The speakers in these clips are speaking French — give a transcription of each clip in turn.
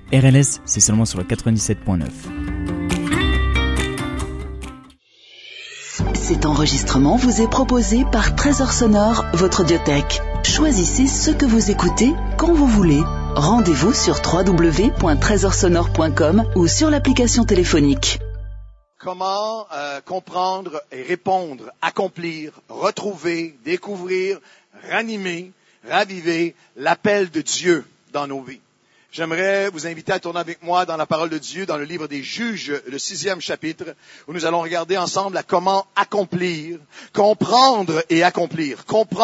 RLS, c'est seulement sur le 97.9. Cet enregistrement vous est proposé par Trésor Sonore, votre audiothèque. Choisissez ce que vous écoutez quand vous voulez. Rendez-vous sur www.trésorsonore.com ou sur l'application téléphonique. Comment comprendre et répondre, accomplir, retrouver, découvrir, ranimer, raviver l'appel de Dieu dans nos vies. J'aimerais vous inviter à tourner avec moi dans la parole de Dieu, dans le livre des Juges, le 6e chapitre, où nous allons regarder ensemble à comment accomplir, comprendre et accomplir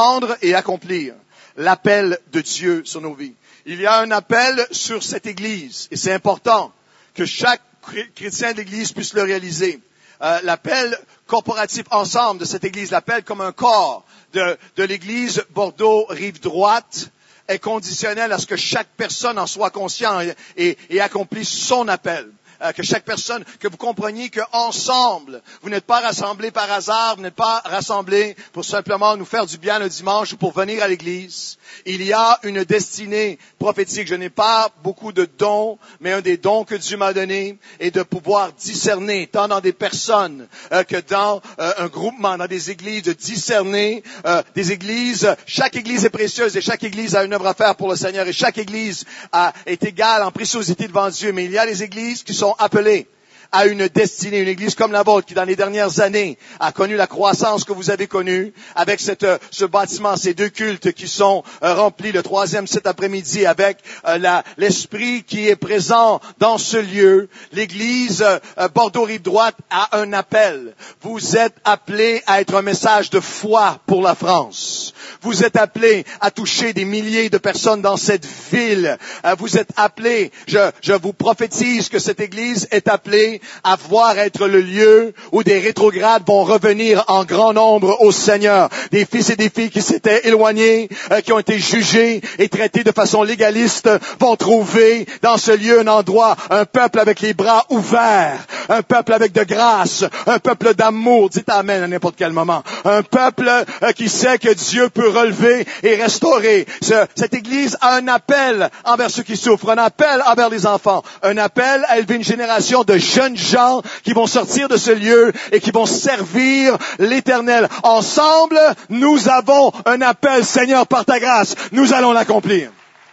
l'appel de Dieu sur nos vies. Il y a un appel sur cette Église, et c'est important que chaque chrétien de l'Église puisse le réaliser. L'appel corporatif ensemble de cette Église, l'appel comme un corps de l'Église Bordeaux-Rive-Droite, est conditionnel à ce que chaque personne en soit conscient et accomplisse son appel. Que chaque personne, que vous compreniez qu'ensemble, vous n'êtes pas rassemblés par hasard, vous n'êtes pas rassemblés pour simplement nous faire du bien le dimanche ou pour venir à l'église. Il y a une destinée prophétique. Je n'ai pas beaucoup de dons, mais un des dons que Dieu m'a donné est de pouvoir discerner, tant dans des personnes que dans un groupement, dans des églises, de discerner des églises. Chaque église est précieuse et chaque église a une œuvre à faire pour le Seigneur et chaque église est égale en préciosité devant Dieu. Mais il y a des églises qui sont appelées à une destinée, une église comme la vôtre qui dans les dernières années a connu la croissance que vous avez connue avec ce bâtiment, ces deux cultes qui sont remplis, le troisième cet après-midi avec l'esprit qui est présent dans ce lieu. L'église Bordeaux-Rive-Droite a un appel. Vous êtes appelés à être un message de foi pour la France. Vous êtes appelés à toucher des milliers de personnes dans cette ville. Vous êtes appelés, je vous prophétise que cette église est appelée à voir être le lieu où des rétrogrades vont revenir en grand nombre au Seigneur. Des fils et des filles qui s'étaient éloignés, qui ont été jugés et traités de façon légaliste, vont trouver dans ce lieu un endroit, un peuple avec les bras ouverts, un peuple avec de grâce, un peuple d'amour, dites amen à n'importe quel moment, un peuple qui sait que Dieu peut relever et restaurer. Cette église a un appel envers ceux qui souffrent, un appel envers les enfants, un appel à élever une génération de jeunes gens qui vont sortir de ce lieu et qui vont servir l'Éternel. Ensemble, nous avons un appel, Seigneur, par ta grâce, nous allons l'accomplir.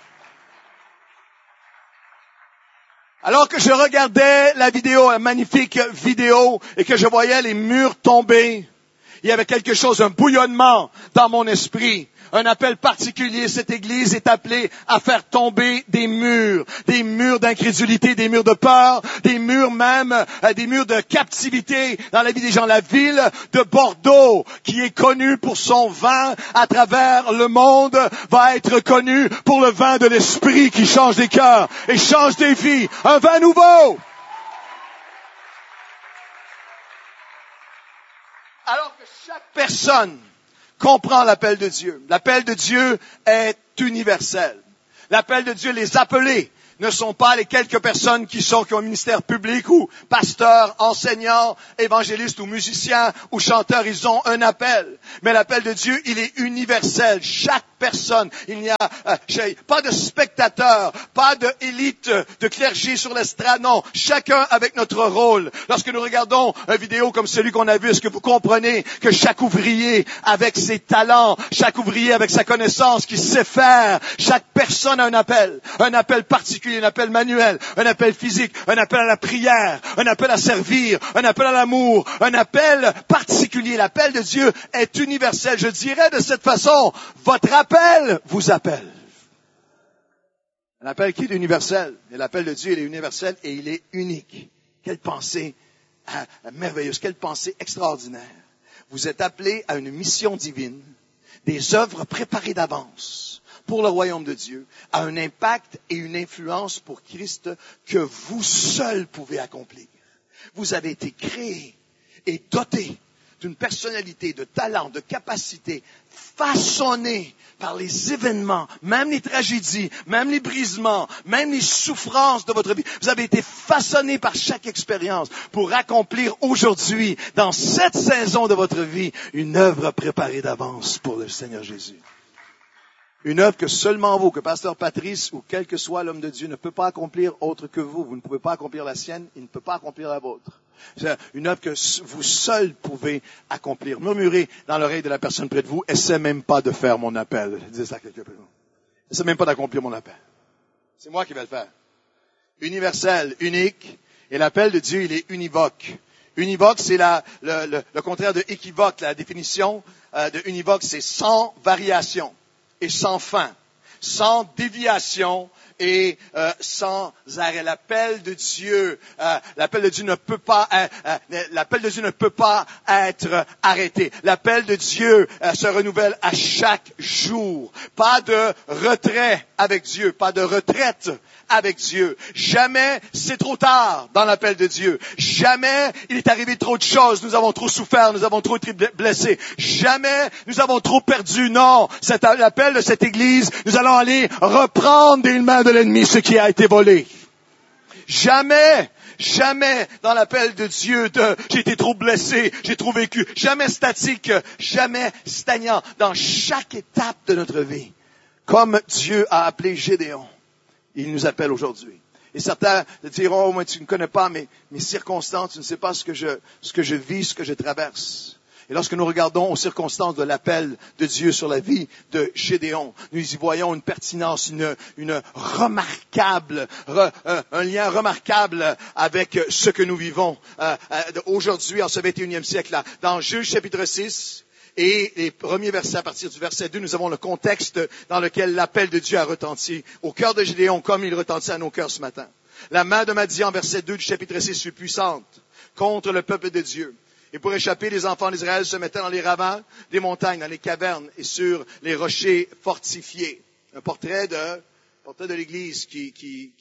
Alors que je regardais la magnifique vidéo, et que je voyais les murs tomber, il y avait quelque chose, un bouillonnement dans mon esprit. Un appel particulier. Cette église est appelée à faire tomber des murs d'incrédulité, des murs de peur, des murs même, des murs de captivité dans la vie des gens. La ville de Bordeaux, qui est connue pour son vin à travers le monde, va être connue pour le vin de l'esprit qui change des cœurs et change des vies. Un vin nouveau! Alors que chaque personne comprend l'appel de Dieu. L'appel de Dieu est universel. L'appel de Dieu, les appelés, ne sont pas les quelques personnes qui ont un ministère public ou pasteurs, enseignants, évangélistes ou musiciens ou chanteurs. Ils ont un appel. Mais l'appel de Dieu, il est universel. Chaque personne, il n'y a pas de spectateurs, pas d'élite de clergé sur l'estrade. Non, chacun avec notre rôle. Lorsque nous regardons une vidéo comme celui qu'on a vu, est-ce que vous comprenez que chaque ouvrier avec ses talents, chaque ouvrier avec sa connaissance qui sait faire, chaque personne a un appel particulier, un appel manuel, un appel physique, un appel à la prière, un appel à servir, un appel à l'amour, un appel particulier. L'appel de Dieu est universel. Je dirais de cette façon, votre appel vous appelle. Un appel qui est universel. Et l'appel de Dieu, il est universel et il est unique. Quelle pensée merveilleuse, quelle pensée extraordinaire. Vous êtes appelés à une mission divine, des œuvres préparées d'avance pour le royaume de Dieu, a un impact et une influence pour Christ que vous seuls pouvez accomplir. Vous avez été créés et dotés d'une personnalité, de talent, de capacité, façonnés par les événements, même les tragédies, même les brisements, même les souffrances de votre vie. Vous avez été façonnés par chaque expérience pour accomplir aujourd'hui, dans cette saison de votre vie, une œuvre préparée d'avance pour le Seigneur Jésus. Une œuvre que seulement vous, que Pasteur Patrice ou quel que soit l'homme de Dieu ne peut pas accomplir autre que vous. Vous ne pouvez pas accomplir la sienne, il ne peut pas accomplir la vôtre. C'est une œuvre que vous seul pouvez accomplir. Murmurez dans l'oreille de la personne près de vous, essaie même pas de faire mon appel. Disez ça à quelqu'un près de vous. Essaie même pas d'accomplir mon appel. C'est moi qui vais le faire. Universel, unique, et l'appel de Dieu, il est univoque. Univoque, c'est le contraire de équivoque. La définition de univoque, c'est sans variation et sans fin, sans déviation et sans arrêt. L'appel de Dieu ne peut pas être arrêté. L'appel de Dieu se renouvelle à chaque jour. Pas de retrait avec Dieu, pas de retraite avec Dieu. Jamais c'est trop tard dans l'appel de Dieu. Jamais il est arrivé trop de choses. Nous avons trop souffert, nous avons trop été blessés. Jamais nous avons trop perdu. Non, c'est l'appel de cette Église. Nous allons aller reprendre des mains de l'ennemi ce qui a été volé. Jamais dans l'appel de Dieu j'ai été trop blessé, j'ai trop vécu. Jamais statique, jamais stagnant. Dans chaque étape de notre vie, comme Dieu a appelé Gédéon, il nous appelle aujourd'hui. Et certains diront, oh, moi, tu ne connais pas mes circonstances, tu ne sais pas ce que je vis, ce que je traverse. Et lorsque nous regardons aux circonstances de l'appel de Dieu sur la vie de Gédéon, nous y voyons une pertinence, une remarquable, un lien remarquable avec ce que nous vivons aujourd'hui en ce 21e siècle-là. Dans Juge chapitre 6, et les premiers versets, à partir du verset 2, nous avons le contexte dans lequel l'appel de Dieu a retenti au cœur de Gédéon comme il retentit à nos cœurs ce matin. La main de Madian, verset 2 du chapitre 6, fut puissante contre le peuple de Dieu. Et pour échapper, les enfants d'Israël se mettaient dans les ravins des montagnes, dans les cavernes et sur les rochers fortifiés. Un portrait de l'Église qui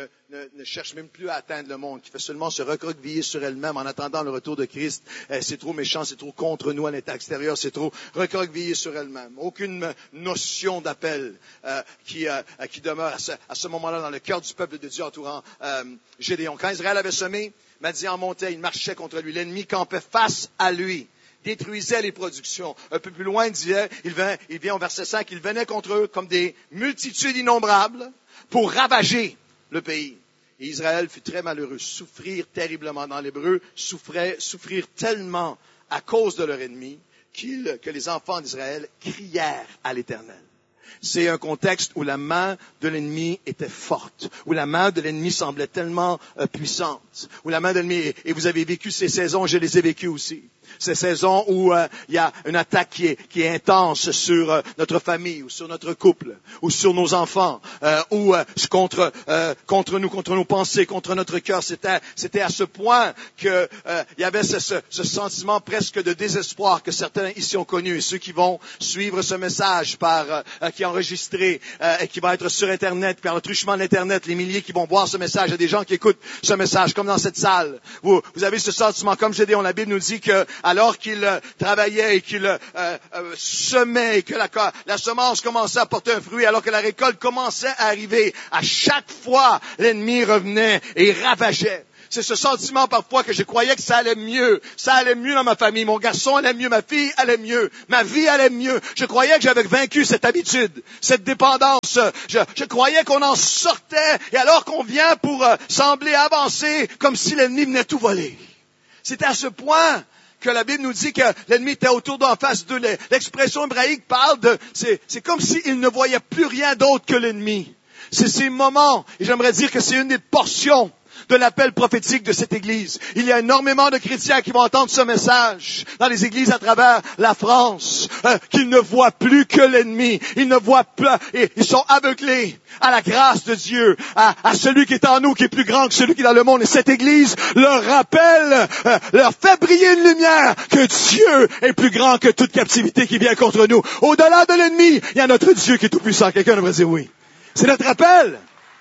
ne cherche même plus à atteindre le monde, qui fait seulement se recroqueviller sur elle-même en attendant le retour de Christ. C'est trop méchant, c'est trop contre nous à l'état extérieur, c'est trop recroquevillé sur elle-même. Aucune notion d'appel qui demeure à ce moment-là dans le cœur du peuple de Dieu entourant Gédéon. Quand Israël avait semé, Madian montait, il marchait contre lui. L'ennemi campait face à lui, détruisait les productions. Un peu plus loin, il vient au verset 5, il venait contre eux comme des multitudes innombrables pour ravager le pays. Et Israël fut très malheureux, souffrir terriblement. Dans l'hébreu, souffrir tellement à cause de leur ennemi que les enfants d'Israël crièrent à l'Éternel. C'est un contexte où la main de l'ennemi était forte, où la main de l'ennemi semblait tellement puissante, où la main de l'ennemi, et vous avez vécu ces saisons, je les ai vécues aussi. Ces saisons où il y a une attaque qui est intense sur notre famille, ou sur notre couple, ou sur nos enfants, ou contre nous, contre nos pensées, contre notre cœur. C'était à ce point que il y avait ce sentiment presque de désespoir que certains ici ont connu, et ceux qui vont suivre ce message qui est enregistré et qui va être sur Internet, par le truchement de l'Internet, les milliers qui vont voir ce message, il y a des gens qui écoutent ce message, comme dans cette salle. Vous avez ce sentiment, comme Gédéon, la Bible nous dit que alors qu'il travaillait et qu'il semait et que la semence commençait à porter un fruit, alors que la récolte commençait à arriver, à chaque fois, l'ennemi revenait et ravageait. C'est ce sentiment parfois que je croyais que ça allait mieux. Ça allait mieux dans ma famille. Mon garçon allait mieux, ma fille allait mieux, ma vie allait mieux. Je croyais que j'avais vaincu cette habitude, cette dépendance. Je croyais qu'on en sortait, et alors qu'on vient pour sembler avancer comme si l'ennemi venait tout voler. C'était à ce point que la Bible nous dit que l'ennemi était autour d'en face d'eux. L'expression hébraïque parle c'est comme s'il ne voyait plus rien d'autre que l'ennemi. C'est ces moments, et j'aimerais dire que c'est une des portions de l'appel prophétique de cette Église. Il y a énormément de chrétiens qui vont entendre ce message dans les églises à travers la France, qu'ils ne voient plus que l'ennemi. Ils ne voient plus, et ils sont aveuglés à la grâce de Dieu, à celui qui est en nous, qui est plus grand que celui qui est dans le monde. Et cette Église leur rappelle, leur fait briller une lumière que Dieu est plus grand que toute captivité qui vient contre nous. Au-delà de l'ennemi, il y a notre Dieu qui est tout puissant. Quelqu'un devrait dire oui. C'est notre appel.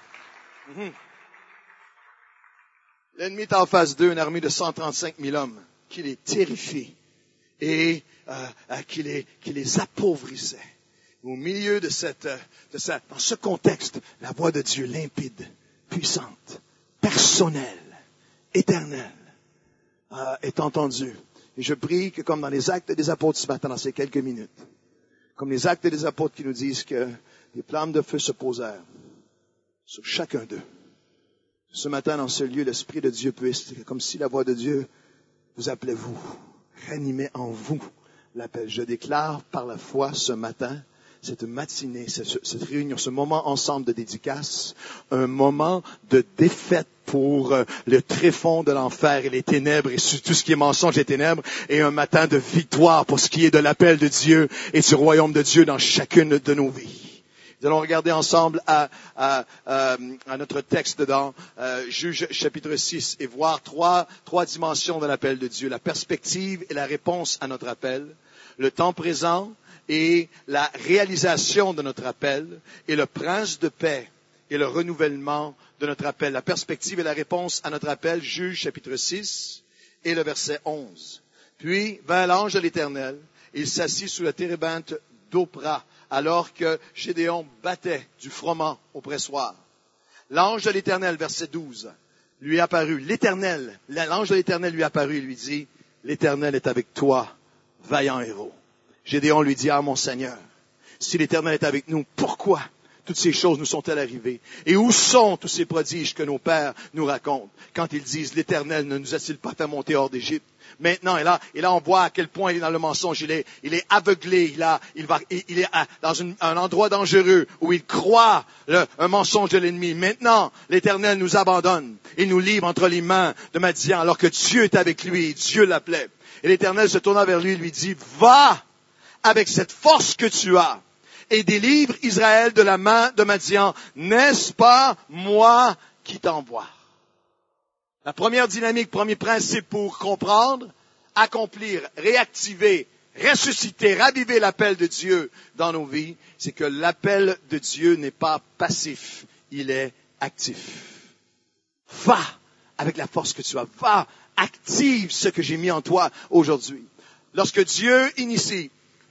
L'ennemi est en face d'eux, une armée de 135 000 hommes qui les terrifie et qui les appauvrissait. Au milieu dans ce contexte, la voix de Dieu limpide, puissante, personnelle, éternelle, est entendue. Et je prie que comme dans les actes des apôtres ce matin, dans ces quelques minutes, comme les actes des apôtres qui nous disent que des flammes de feu se posèrent sur chacun d'eux. Ce matin, dans ce lieu, l'Esprit de Dieu puisse, comme si la voix de Dieu vous appelait vous, ranimait en vous l'appel. Je déclare par la foi ce matin, cette matinée, cette réunion, ce moment ensemble de dédicace, un moment de défaite pour le tréfonds de l'enfer et les ténèbres et tout ce qui est mensonge et ténèbres, et un matin de victoire pour ce qui est de l'appel de Dieu et du royaume de Dieu dans chacune de nos vies. Nous allons regarder ensemble à notre texte dans Juge chapitre 6 et voir trois dimensions de l'appel de Dieu. La perspective et la réponse à notre appel, le temps présent et la réalisation de notre appel, et le prince de paix et le renouvellement de notre appel. La perspective et la réponse à notre appel, Juge chapitre 6 et le verset 11. Puis vint l'ange de l'Éternel, et il s'assit sous la térébinthe d'Opra, alors que Gédéon battait du froment au pressoir. L'ange de l'Éternel, verset 12, lui apparut. L'ange de l'Éternel lui apparut et lui dit, l'Éternel est avec toi, vaillant héros. Gédéon lui dit, ah mon Seigneur, si l'Éternel est avec nous, pourquoi toutes ces choses nous sont-elles arrivées? Et où sont tous ces prodiges que nos pères nous racontent quand ils disent, l'Éternel ne nous a-t-il pas fait monter hors d'Égypte? Maintenant, et là, on voit à quel point il est dans le mensonge. Il est aveuglé. Il est dans un endroit dangereux où il croit un mensonge de l'ennemi. Maintenant, l'Éternel nous abandonne. Il nous livre entre les mains de Madian, alors que Dieu est avec lui et Dieu l'appelait. Et l'Éternel se tourna vers lui et lui dit, va avec cette force que tu as et délivre Israël de la main de Madian. N'est-ce pas moi qui t'envoie? La première dynamique, premier principe pour comprendre, accomplir, réactiver, ressusciter, raviver l'appel de Dieu dans nos vies, c'est que l'appel de Dieu n'est pas passif, il est actif. Va avec la force que tu as, va, active ce que j'ai mis en toi aujourd'hui. Lorsque Dieu initie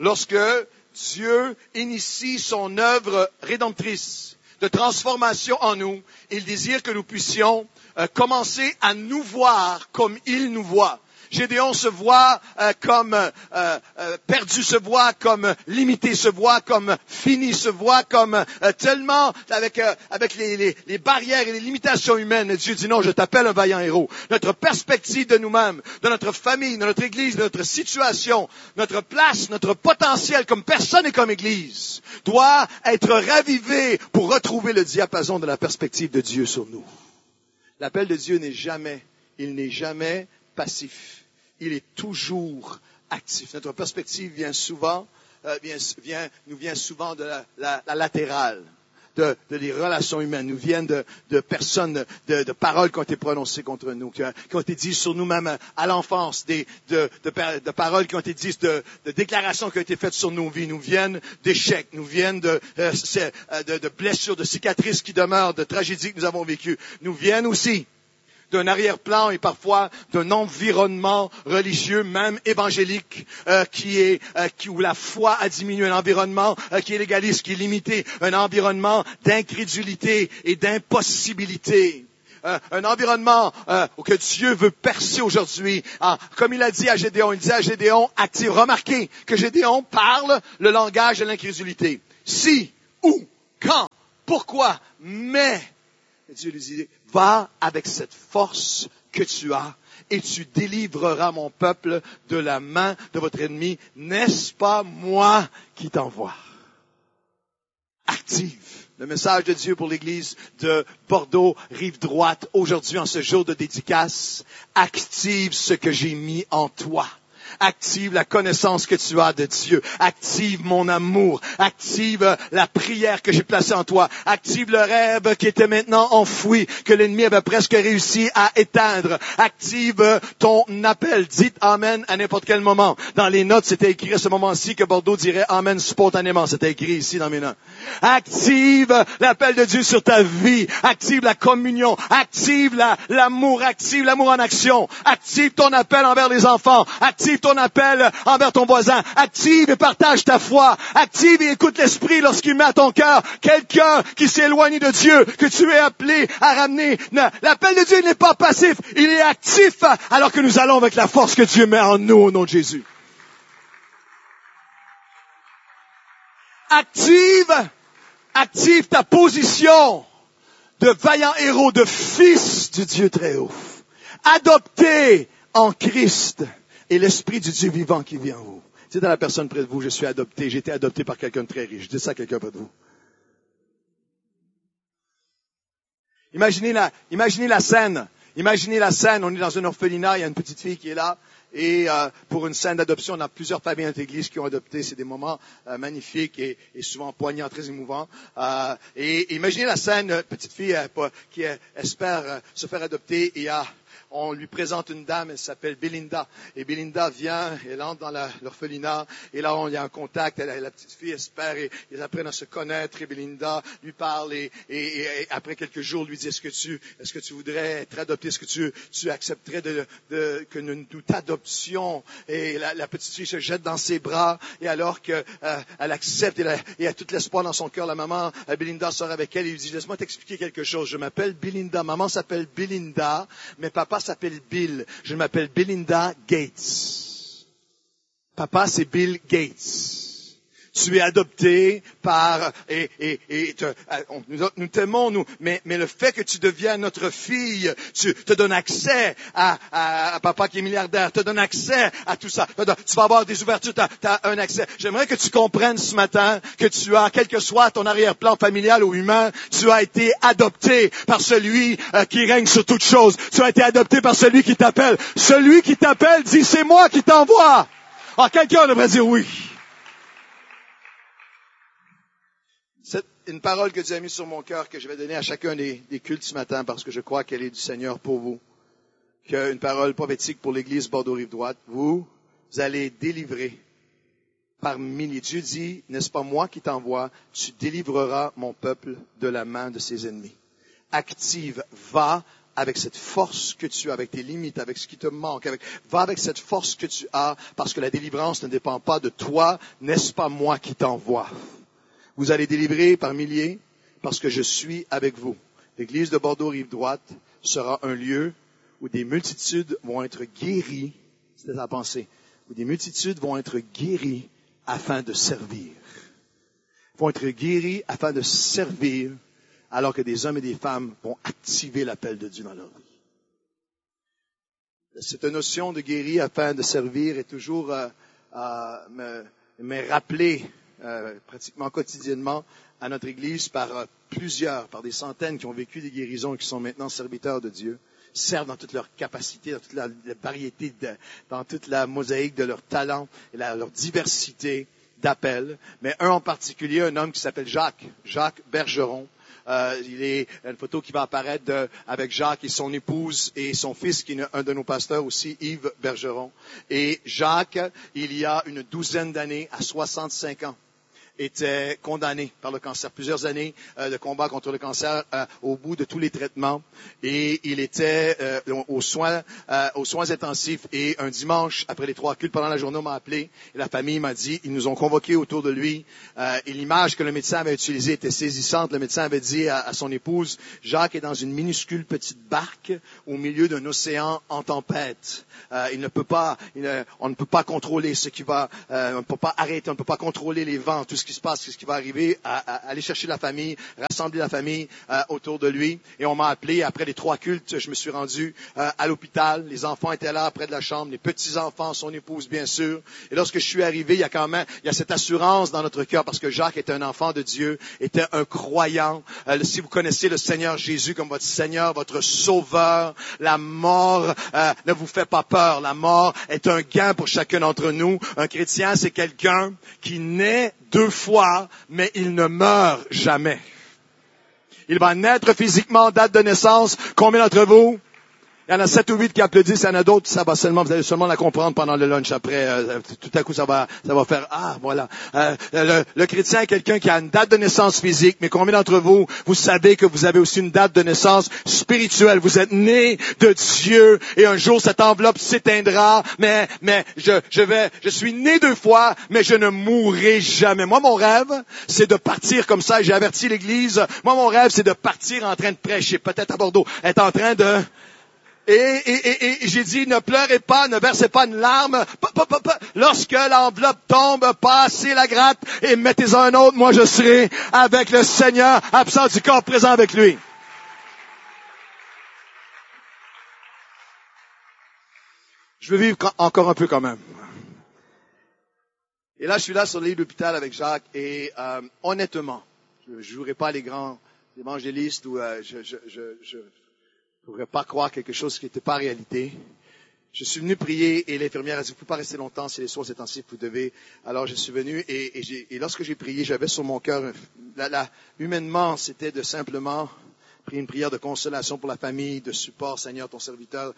son œuvre rédemptrice de transformation en nous, il désire que nous puissions commencer à nous voir comme il nous voit. Gédéon se voit comme perdu, se voit comme limité, se voit comme fini, se voit comme tellement avec les barrières et les limitations humaines. Et Dieu dit non, je t'appelle un vaillant héros. Notre perspective de nous-mêmes, de notre famille, de notre Église, de notre situation, notre place, notre potentiel comme personne et comme Église doit être ravivé pour retrouver le diapason de la perspective de Dieu sur nous. L'appel de Dieu n'est jamais passif. Il est toujours actif. Notre perspective nous vient souvent de la latérale, de les relations humaines, nous viennent de personnes, de paroles qui ont été prononcées contre nous, qui ont été dites sur nous-mêmes à l'enfance, de paroles qui ont été dites, de déclarations qui ont été faites sur nos vies, nous viennent d'échecs, nous viennent de blessures, de cicatrices qui demeurent, de tragédies que nous avons vécues, nous viennent aussi d'un arrière-plan et parfois d'un environnement religieux, même évangélique, où la foi a diminué, un environnement qui est légaliste, qui est limité, un environnement d'incrédulité et d'impossibilité. Un environnement que Dieu veut percer aujourd'hui. Comme il a dit à Gédéon, active. Remarquez que Gédéon parle le langage de l'incrédulité. Si, où, quand, pourquoi, mais Dieu lui dit, va avec cette force que tu as et tu délivreras mon peuple de la main de votre ennemi. N'est-ce pas moi qui t'envoie? Active. Le message de Dieu pour l'Église de Bordeaux, rive droite, aujourd'hui en ce jour de dédicace. Active ce que j'ai mis en toi. Active la connaissance que tu as de Dieu. Active mon amour. Active la prière que j'ai placée en toi. Active le rêve qui était maintenant enfoui, que l'ennemi avait presque réussi à éteindre. Active ton appel. Dites Amen à n'importe quel moment. Dans les notes, c'était écrit à ce moment-ci que Bordeaux dirait Amen spontanément. C'était écrit ici dans mes notes. Active l'appel de Dieu sur ta vie. Active la communion. Active l'amour. Active l'amour en action. Active ton appel envers les enfants. Active ton appel envers ton voisin. Active et partage ta foi. Active et écoute l'Esprit lorsqu'il met à ton cœur quelqu'un qui s'est éloigné de Dieu, que tu es appelé à ramener. L'appel de Dieu n'est pas passif, il est actif, alors que nous allons avec la force que Dieu met en nous au nom de Jésus. Active Active ta position de vaillant héros, de fils du Dieu très haut. Adopté en Christ et l'Esprit du Dieu vivant qui vit en vous. Dites à la personne près de vous, je suis adopté, j'ai été adopté par quelqu'un de très riche. Dites ça à quelqu'un près de vous. Imaginez la scène. Imaginez la scène, on est dans un orphelinat, il y a une petite fille qui est là. Et pour une scène d'adoption, on a plusieurs familles dans notre église qui ont adopté. C'est des moments magnifiques et souvent poignants, très émouvants. Et imaginez la scène, petite fille qui espère se faire adopter et on lui présente une dame, elle s'appelle Belinda. Et Belinda vient, elle entre dans l'orphelinat, et là, il y a un contact, la petite fille espère, et ils apprennent à se connaître, et Belinda lui parle, et après quelques jours, lui dit, est-ce que tu voudrais être adopté, est-ce que tu accepterais que nous t'adoptions? Et la petite fille se jette dans ses bras, et alors qu'elle accepte, et il y a tout l'espoir dans son cœur, la maman, Belinda sort avec elle, et lui dit, laisse-moi t'expliquer quelque chose, je m'appelle Belinda, maman s'appelle Belinda, mais papa s'appelle Bill. Je m'appelle Belinda Gates. Papa, c'est Bill Gates. Tu es adopté par, nous t'aimons, nous, mais le fait que tu deviens notre fille, te donne accès à papa qui est milliardaire, te donne accès à tout ça. Tu vas avoir des ouvertures, t'as un accès. J'aimerais que tu comprennes ce matin que tu as, quel que soit ton arrière-plan familial ou humain, tu as été adopté par celui qui règne sur toute chose. Tu as été adopté par celui qui t'appelle. Celui qui t'appelle dit, c'est moi qui t'envoie. Ah, quelqu'un devrait dire oui. C'est une parole que Dieu a mise sur mon cœur que je vais donner à chacun des cultes ce matin parce que je crois qu'elle est du Seigneur pour vous. Une parole prophétique pour l'Église Bordeaux-Rive-Droite. Vous allez délivrer par milliers. Dieu dit, n'est-ce pas moi qui t'envoie, tu délivreras mon peuple de la main de ses ennemis. Active, va avec cette force que tu as, avec tes limites, avec ce qui te manque, va avec cette force que tu as parce que la délivrance ne dépend pas de toi, n'est-ce pas moi qui t'envoie. Vous allez délivrer par milliers parce que je suis avec vous. L'église de Bordeaux-Rive-Droite sera un lieu où des multitudes vont être guéries, c'est à penser, où des multitudes vont être guéries afin de servir. Vont être guéries afin de servir alors que des hommes et des femmes vont activer l'appel de Dieu dans leur vie. Cette notion de guérir afin de servir est toujours me rappeler pratiquement quotidiennement à notre Église par des centaines qui ont vécu des guérisons et qui sont maintenant serviteurs de Dieu, servent dans toute leur capacité, dans toute la variété, dans toute la mosaïque de leurs talents et leur diversité d'appels. Mais un en particulier, un homme qui s'appelle Jacques Bergeron. Il est une photo qui va apparaître avec Jacques et son épouse et son fils qui est un de nos pasteurs aussi, Yves Bergeron. Et Jacques, il y a une douzaine d'années, à 65 ans, était condamné par le cancer. Plusieurs années de combat contre le cancer au bout de tous les traitements. Et il était aux soins intensifs. Et un dimanche, après les 3 cultes, pendant la journée, on m'a appelé. Et la famille m'a dit, ils nous ont convoqués autour de lui. Et l'image que le médecin avait utilisée était saisissante. Le médecin avait dit à son épouse, Jacques est dans une minuscule petite barque au milieu d'un océan en tempête. On ne peut pas contrôler ce qui va, on ne peut pas arrêter, on ne peut pas contrôler les vents, tout ce qui se passe, ce qui va arriver, aller chercher la famille, rassembler la famille autour de lui. Et on m'a appelé, après les 3 cultes, je me suis rendu à l'hôpital. Les enfants étaient là, près de la chambre, les petits-enfants, son épouse, bien sûr. Et lorsque je suis arrivé, il y a cette assurance dans notre cœur, parce que Jacques était un enfant de Dieu, était un croyant. Si vous connaissez le Seigneur Jésus comme votre Seigneur, votre Sauveur, la mort ne vous fait pas peur. La mort est un gain pour chacun d'entre nous. Un chrétien, c'est quelqu'un qui naît 2 fois, mais il ne meurt jamais. Il va naître physiquement, date de naissance. Combien d'entre vous? Il y en a 7 ou 8 qui applaudissent, il y en a d'autres, vous allez seulement la comprendre pendant le lunch après. Tout à coup, ça va faire, voilà. Le chrétien est quelqu'un qui a une date de naissance physique, mais combien d'entre vous, vous savez que vous avez aussi une date de naissance spirituelle? Vous êtes né de Dieu, et un jour, cette enveloppe s'éteindra, mais je suis né 2 fois, mais je ne mourrai jamais. Moi, mon rêve, c'est de partir comme ça, et j'ai averti l'Église. Moi, mon rêve, c'est de partir en train de prêcher, peut-être à Bordeaux, être en train de Et j'ai dit, ne pleurez pas, ne versez pas une larme. Lorsque l'enveloppe tombe, passez la gratte et mettez-en un autre. Moi, je serai avec le Seigneur, absent du corps, présent avec lui. Je veux vivre encore un peu quand même. Et là, je suis là sur le lit d'hôpital avec Jacques et honnêtement, je ne jouerai pas les grands évangélistes ou je ne pourrais pas croire quelque chose qui n'était pas réalité. Je suis venu prier et l'infirmière a dit, vous ne pouvez pas rester longtemps, c'est les soirs ces temps-ci, vous devez. Alors je suis venu et lorsque j'ai prié, j'avais sur mon cœur, humainement, c'était de simplement prier une prière de consolation pour la famille, de support, Seigneur, ton serviteur,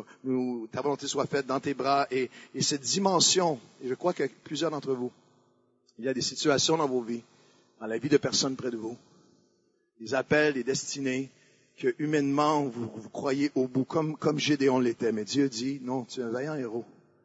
ta volonté soit faite dans tes bras. Et cette dimension, et je crois que plusieurs d'entre vous, il y a des situations dans vos vies, dans la vie de personnes près de vous, des appels, des destinées, que humainement, vous croyez au bout, comme Gédéon l'était. Mais Dieu dit, non, tu es un vaillant héros.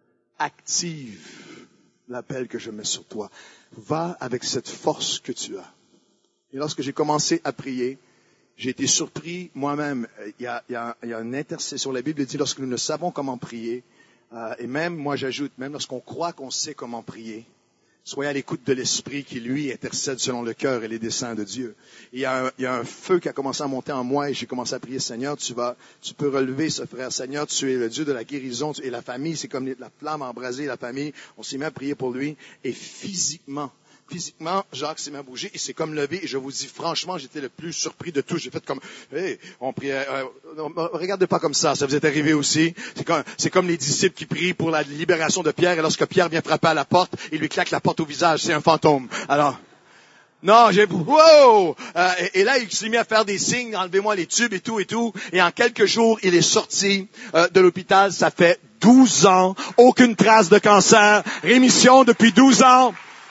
Active l'appel que je mets sur toi. Va avec cette force que tu as. Et lorsque j'ai commencé à prier, j'ai été surpris moi-même. Il y a une intercession. La Bible dit, lorsque nous ne savons comment prier, et même, moi j'ajoute, même lorsqu'on croit qu'on sait comment prier, soyez à l'écoute de l'Esprit qui, lui, intercède selon le cœur et les desseins de Dieu. Et il y a un feu qui a commencé à monter en moi et j'ai commencé à prier, Seigneur, tu peux relever ce frère. Seigneur, tu es le Dieu de la guérison. Et la famille, c'est comme la flamme embrasée, la famille. On s'est mis à prier pour lui. Et physiquement, Jacques s'est mis à bouger, il s'est comme levé, et je vous dis franchement, j'étais le plus surpris de tout. J'ai fait comme, hey, on priait, regardez pas comme ça vous est arrivé aussi. C'est comme les disciples qui prient pour la libération de Pierre, et lorsque Pierre vient frapper à la porte, il lui claque la porte au visage, c'est un fantôme. Alors, non, wow! Et là, il s'est mis à faire des signes, enlevez-moi les tubes et tout, et en quelques jours, il est sorti de l'hôpital, ça fait 12 ans, aucune trace de cancer, rémission depuis 12 ans.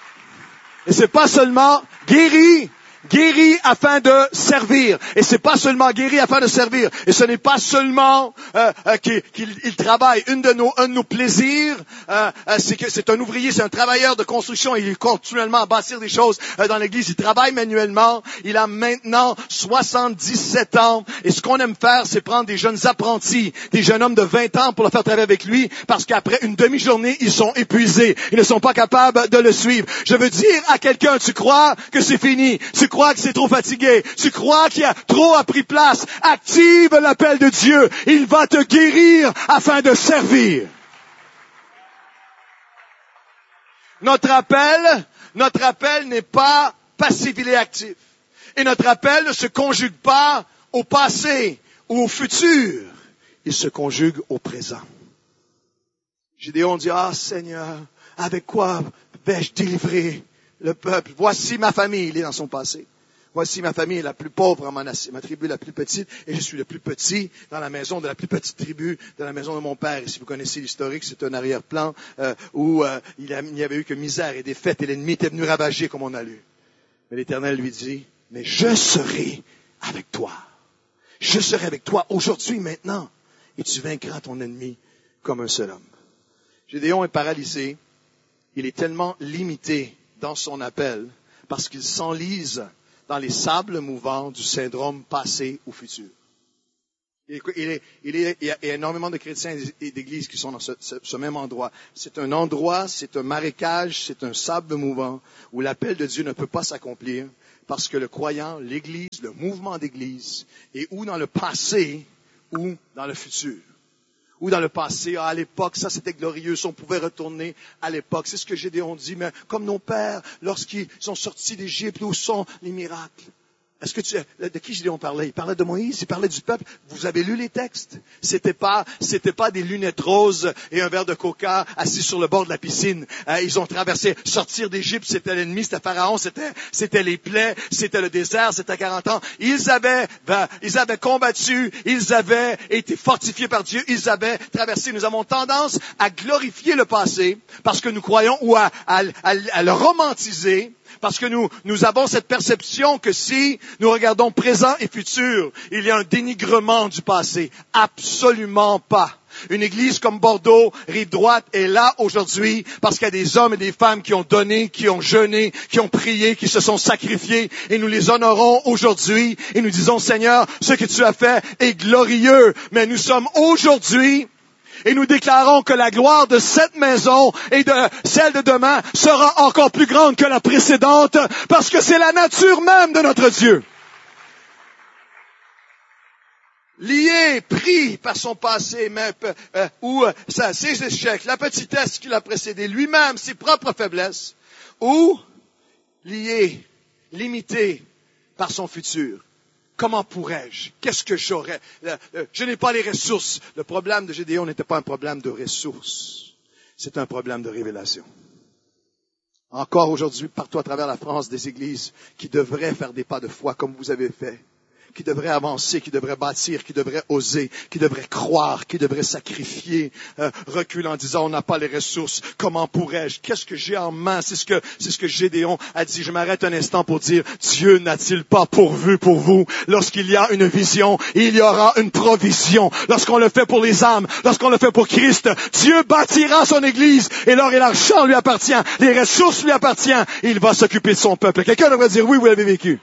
Et c'est pas seulement guéri afin de servir. Et c'est pas seulement guéri afin de servir. Et ce n'est pas seulement qu'il travaille. Un de nos plaisirs, c'est que c'est un ouvrier, c'est un travailleur de construction. Il est continuellement à bâtir des choses dans l'église. Il travaille manuellement. Il a maintenant 77 ans. Et ce qu'on aime faire, c'est prendre des jeunes apprentis, des jeunes hommes de 20 ans pour le faire travailler avec lui, parce qu'après une demi-journée, ils sont épuisés. Ils ne sont pas capables de le suivre. Je veux dire à quelqu'un, tu crois que c'est fini? Tu crois que c'est trop fatigué? Tu crois qu'il a trop pris place? Active l'appel de Dieu. Il va te guérir afin de servir. Notre appel n'est pas passif, il est actif. Et notre appel ne se conjugue pas au passé ou au futur. Il se conjugue au présent. Gédéon dit, Seigneur, avec quoi vais-je délivrer le peuple? Voici ma famille, il est dans son passé. Voici ma famille la plus pauvre en Manassé, ma tribu la plus petite, et je suis le plus petit dans la maison de la plus petite tribu, de la maison de mon père. Et si vous connaissez l'historique, c'est un arrière-plan où il n'y avait eu que misère et défaite, et l'ennemi était venu ravager, comme on a lu. Mais l'Éternel lui dit, mais je serai avec toi. Je serai avec toi aujourd'hui, maintenant, et tu vaincras ton ennemi comme un seul homme. Gédéon est paralysé. Il est tellement limité dans son appel parce qu'il s'enlise dans les sables mouvants du syndrome passé ou futur. Il y a énormément de chrétiens et d'églises qui sont dans ce même endroit. C'est un endroit, c'est un marécage, c'est un sable mouvant où l'appel de Dieu ne peut pas s'accomplir parce que le croyant, l'église, le mouvement d'église est ou dans le passé ou dans le futur. Ou dans le passé, à l'époque, ça c'était glorieux, si on pouvait retourner à l'époque. C'est ce que Gédéon dit, mais comme nos pères, lorsqu'ils sont sortis d'Égypte, où sont les miracles? De qui Gédéon parlait? Il parlait de Moïse, il parlait du peuple. Vous avez lu les textes? C'était pas des lunettes roses et un verre de coca assis sur le bord de la piscine. Ils ont traversé, sortir d'Égypte, c'était l'ennemi, c'était Pharaon, c'était les plaies, c'était le désert, c'était 40 ans. Ils avaient combattu, ils avaient été fortifiés par Dieu, ils avaient traversé. Nous avons tendance à glorifier le passé parce que nous croyons ou à le romantiser. Parce que nous avons cette perception que si nous regardons présent et futur, il y a un dénigrement du passé. Absolument pas. Une église comme Bordeaux, Rive-Droite, est là aujourd'hui parce qu'il y a des hommes et des femmes qui ont donné, qui ont jeûné, qui ont prié, qui se sont sacrifiés. Et nous les honorons aujourd'hui et nous disons, Seigneur, ce que tu as fait est glorieux. Mais nous sommes aujourd'hui et nous déclarons que la gloire de cette maison et de celle de demain sera encore plus grande que la précédente parce que c'est la nature même de notre Dieu. Lié, pris par son passé, ses échecs, la petitesse qui l'a précédé, lui-même, ses propres faiblesses, ou lié, limité par son futur. Comment pourrais-je? Qu'est-ce que j'aurais? Je n'ai pas les ressources. Le problème de Gédéon n'était pas un problème de ressources. C'est un problème de révélation. Encore aujourd'hui, partout à travers la France, des églises qui devraient faire des pas de foi comme vous avez fait, qui devraient avancer, qui devraient bâtir, qui devraient oser, qui devraient croire, qui devraient sacrifier, reculent en disant on n'a pas les ressources, comment pourrais-je? Qu'est-ce que j'ai en main? C'est ce que Gédéon a dit. Je m'arrête un instant pour dire, Dieu n'a-t-il pas pourvu pour vous? Lorsqu'il y a une vision, il y aura une provision. Lorsqu'on le fait pour les âmes, lorsqu'on le fait pour Christ, Dieu bâtira son église et l'or et l'argent lui appartient, les ressources lui appartiennent, il va s'occuper de son peuple. Quelqu'un devrait dire oui, vous l'avez vécu.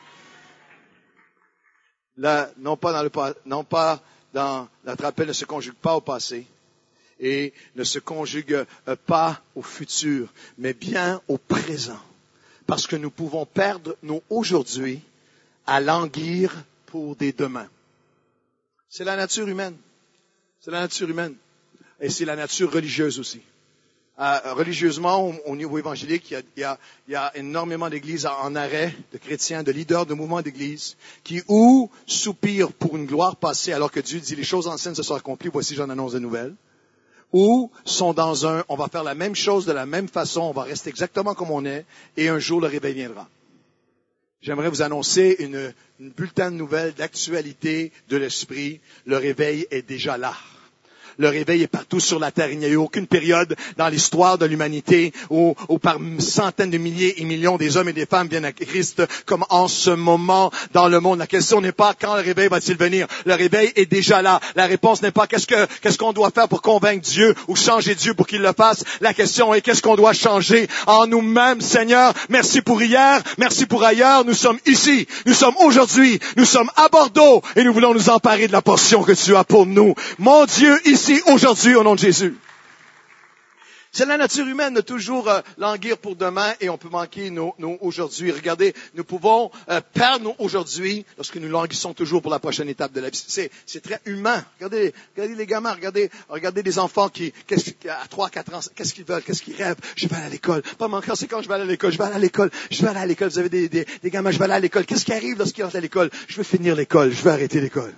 Là, non pas notre appel ne se conjugue pas au passé et ne se conjugue pas au futur, mais bien au présent. Parce que nous pouvons perdre nos aujourd'hui à languir pour des demain. C'est la nature humaine. C'est la nature humaine. Et c'est la nature religieuse aussi. Religieusement, au niveau évangélique, il y a énormément d'églises en arrêt, de chrétiens, de leaders de mouvements d'église, qui ou soupirent pour une gloire passée, alors que Dieu dit les choses anciennes se sont accomplies, voici j'en annonce de nouvelles, ou sont dans on va faire la même chose de la même façon, on va rester exactement comme on est, et un jour le réveil viendra. J'aimerais vous annoncer une bulletin de nouvelles d'actualité de l'esprit. Le réveil est déjà là. Le réveil est partout sur la terre. Il n'y a eu aucune période dans l'histoire de l'humanité où par centaines de milliers et millions des hommes et des femmes viennent à Christ comme en ce moment dans le monde. La question n'est pas quand le réveil va-t-il venir. Le réveil est déjà là. La réponse n'est pas qu'est-ce qu'on doit faire pour convaincre Dieu ou changer Dieu pour qu'il le fasse. La question est qu'est-ce qu'on doit changer en nous-mêmes, Seigneur. Merci pour hier, merci pour ailleurs. Nous sommes ici, nous sommes aujourd'hui, nous sommes à Bordeaux et nous voulons nous emparer de la portion que tu as pour nous. Mon Dieu, ici, aujourd'hui, au nom de Jésus. C'est la nature humaine de toujours languir pour demain et on peut manquer nos aujourd'hui. Regardez, nous pouvons perdre nos aujourd'hui lorsque nous languissons toujours pour la prochaine étape de la vie. C'est très humain. Regardez les gamins, regardez les enfants à 3, 4 ans, qu'est-ce qu'ils veulent, qu'est-ce qu'ils rêvent? Je vais aller à l'école. Pas mon conséquent, je vais aller à l'école, je vais aller à l'école, je vais aller à l'école. Vous avez des gamins, je vais aller à l'école. Qu'est-ce qui arrive lorsqu'ils rentrent à l'école? Je veux finir l'école, je veux arrêter l'école.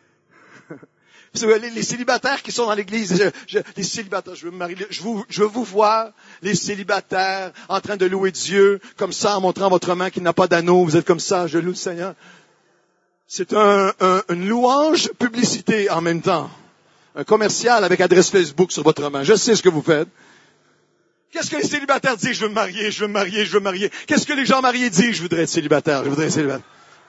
Les célibataires qui sont dans l'église, les célibataires, je veux vous voir, les célibataires en train de louer Dieu, comme ça, en montrant votre main qui n'a pas d'anneau, vous êtes comme ça, je loue le Seigneur. C'est une louange publicité en même temps. Un commercial avec adresse Facebook sur votre main. Je sais ce que vous faites. Qu'est-ce que les célibataires disent? Je veux me marier, je veux me marier, je veux me marier. Qu'est-ce que les gens mariés disent? Je voudrais être célibataire, je voudrais être célibataire.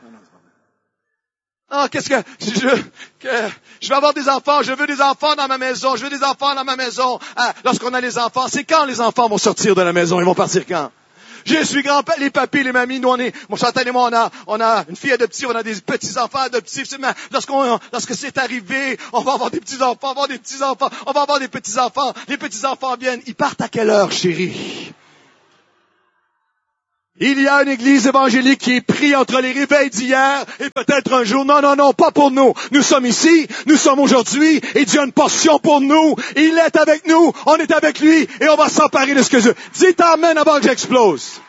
Ah, je vais avoir des enfants, je veux des enfants dans ma maison, je veux des enfants dans ma maison. Ah, lorsqu'on a les enfants, c'est quand les enfants vont sortir de la maison? Ils vont partir quand? Je suis grand-père, les papis, les mamies, nous mon Chantal et moi, on a une fille adoptive, on a des petits-enfants adoptifs. Lorsque c'est arrivé, on va avoir des petits-enfants, on va avoir des petits-enfants, on va avoir des petits-enfants. Les petits-enfants viennent, ils partent à quelle heure, chérie? Il y a une église évangélique qui est prise entre les réveils d'hier et peut-être un jour. Non, pas pour nous. Nous sommes ici, nous sommes aujourd'hui et Dieu a une portion pour nous. Il est avec nous, on est avec lui et on va s'emparer de ce que Dieu. Dites amen avant que j'explose.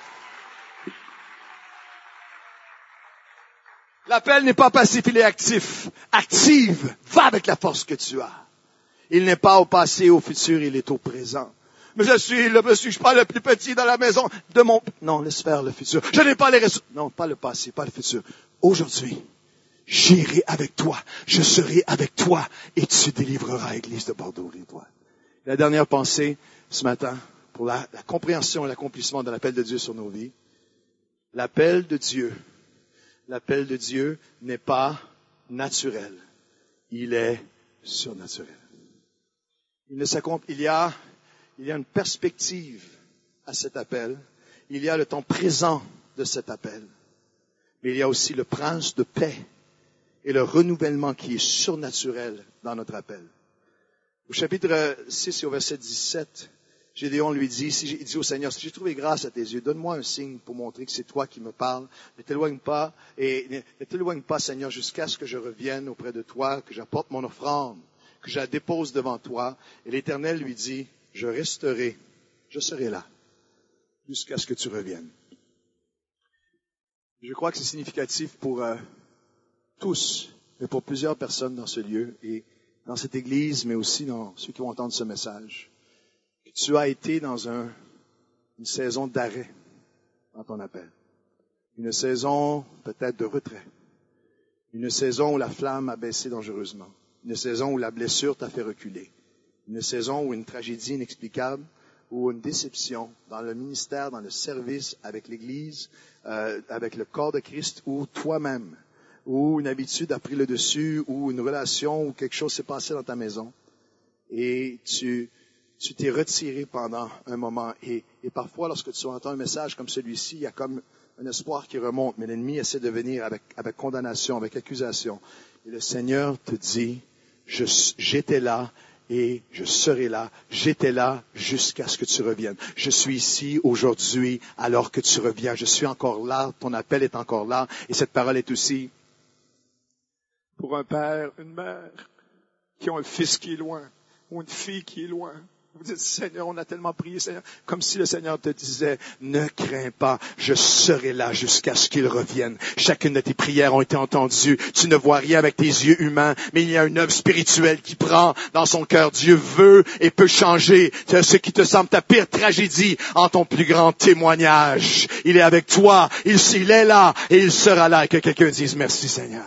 L'appel n'est pas passif, il est actif. Active, va avec la force que tu as. Il n'est pas au passé, au futur, il est au présent. Mais je suis pas le plus petit dans la maison de mon... Non, laisse faire le futur. Je n'ai pas les ressources. Non, pas le passé, pas le futur. Aujourd'hui, j'irai avec toi. Je serai avec toi et tu délivreras l'Église de Bordeaux et toi. La dernière pensée ce matin, pour la compréhension et l'accomplissement de l'appel de Dieu sur nos vies. L'appel de Dieu n'est pas naturel. Il est surnaturel. Il y a une perspective à cet appel. Il y a le temps présent de cet appel. Mais il y a aussi le prince de paix et le renouvellement qui est surnaturel dans notre appel. Au chapitre 6 et au verset 17, Gédéon lui dit, il dit au Seigneur, si j'ai trouvé grâce à tes yeux, donne-moi un signe pour montrer que c'est toi qui me parles. Ne t'éloigne pas, Seigneur, jusqu'à ce que je revienne auprès de toi, que j'apporte mon offrande, que je la dépose devant toi. Et l'Éternel lui dit, je resterai, je serai là, jusqu'à ce que tu reviennes. Je crois que c'est significatif pour tous, mais pour plusieurs personnes dans ce lieu et dans cette église, mais aussi dans ceux qui vont entendre ce message. Que tu as été dans une saison d'arrêt dans ton appel. Une saison peut-être de retrait. Une saison où la flamme a baissé dangereusement. Une saison où la blessure t'a fait reculer. Une saison où une tragédie inexplicable ou une déception dans le ministère, dans le service, avec l'Église, avec le corps de Christ, ou toi-même, ou une habitude a pris le dessus, ou une relation, ou quelque chose s'est passé dans ta maison, et tu t'es retiré pendant un moment. Et parfois, lorsque tu entends un message comme celui-ci, il y a comme un espoir qui remonte, mais l'ennemi essaie de venir avec condamnation, avec accusation. Et le Seigneur te dit, j'étais là, et je serai là. J'étais là jusqu'à ce que tu reviennes. Je suis ici aujourd'hui alors que tu reviens. Je suis encore là. Ton appel est encore là. Et cette parole est aussi pour un père, une mère qui ont un fils qui est loin ou une fille qui est loin. Vous dites, Seigneur, on a tellement prié, Seigneur, comme si le Seigneur te disait, ne crains pas, je serai là jusqu'à ce qu'il revienne. Chacune de tes prières ont été entendues. Tu ne vois rien avec tes yeux humains, mais il y a une œuvre spirituelle qui prend dans son cœur. Dieu veut et peut changer ce qui te semble ta pire tragédie en ton plus grand témoignage. Il est avec toi, il est là et il sera là. Et que quelqu'un dise, merci Seigneur.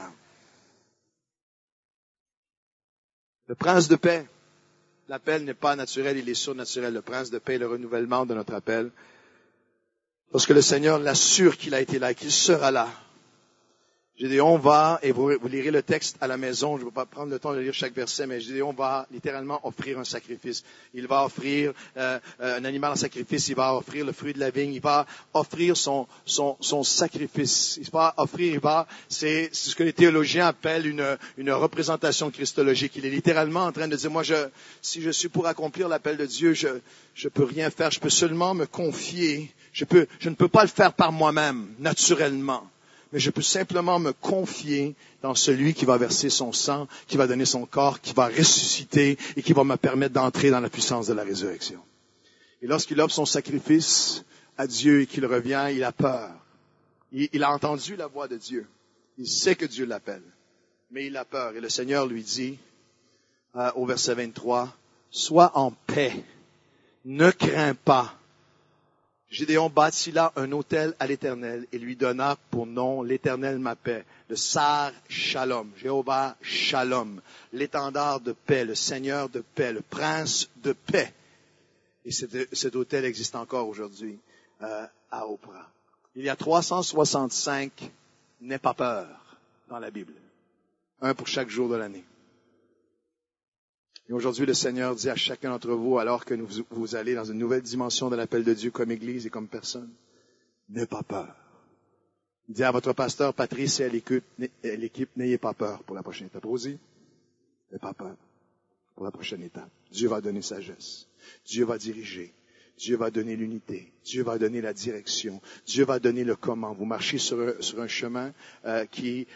Le prince de paix. L'appel n'est pas naturel, il est surnaturel. Le prince de paix est le renouvellement de notre appel. Parce que le Seigneur l'assure qu'il a été là, qu'il sera là. Gédéon va, et vous lirez le texte à la maison, je ne vais pas prendre le temps de lire chaque verset, mais Gédéon va littéralement offrir un sacrifice. Il va offrir un animal en sacrifice, il va offrir le fruit de la vigne, il va offrir son sacrifice. C'est ce que les théologiens appellent une représentation christologique. Il est littéralement en train de dire, si je suis pour accomplir l'appel de Dieu, je peux rien faire, je peux seulement me confier. Je ne peux pas le faire par moi-même, naturellement. Mais je peux simplement me confier dans celui qui va verser son sang, qui va donner son corps, qui va ressusciter et qui va me permettre d'entrer dans la puissance de la résurrection. Et lorsqu'il offre son sacrifice à Dieu et qu'il revient, il a peur. Il a entendu la voix de Dieu. Il sait que Dieu l'appelle. Mais il a peur. Et le Seigneur lui dit, au verset 23, « Sois en paix, ne crains pas. » Gédéon bâtit là un autel à l'Éternel et lui donna pour nom l'Éternel ma paix, le Sar Shalom, Jéhovah Shalom, l'étendard de paix, le Seigneur de paix, le prince de paix. Et cet autel existe encore aujourd'hui à Oprah. Il y a 365 n'aie pas peur dans la Bible, un pour chaque jour de l'année. Et aujourd'hui, le Seigneur dit à chacun d'entre vous, alors que vous allez dans une nouvelle dimension de l'appel de Dieu comme Église et comme personne, n'ayez pas peur. Il dit à votre pasteur Patrice et à l'équipe, n'ayez pas peur pour la prochaine étape. Rosie, n'ayez pas peur pour la prochaine étape. Dieu va donner sagesse. Dieu va diriger. Dieu va donner l'unité. Dieu va donner la direction. Dieu va donner le comment. Vous marchez sur un chemin qui